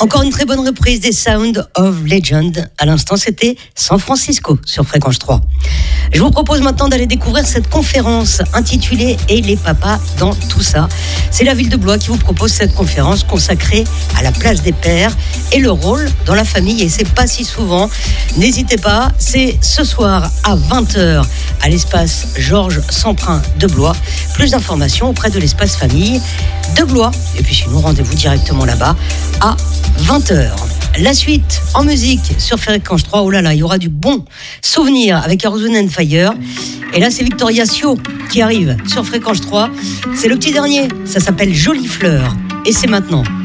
Encore une très bonne reprise des Sound of Legend. À l'instant, c'était San Francisco sur Fréquence 3. Je vous propose maintenant d'aller découvrir cette conférence intitulée « Et les papas dans tout ça ». C'est la ville de Blois qui vous propose cette conférence consacrée à la place des pères et le rôle dans la famille. Et c'est pas si souvent. N'hésitez pas, c'est ce soir à 20h à l'espace Georges Semprin de Blois. Plus d'informations auprès de l'espace famille de Blois. Et puis sinon, rendez-vous directement là-bas à 20h. La suite en musique sur Fréquence 3. Oh là là, il y aura du bon souvenir avec Arizona and Fire. Et là, c'est Victoria Sio qui arrive sur Fréquence 3. C'est le petit dernier. Ça s'appelle Jolie Fleur. Et c'est maintenant.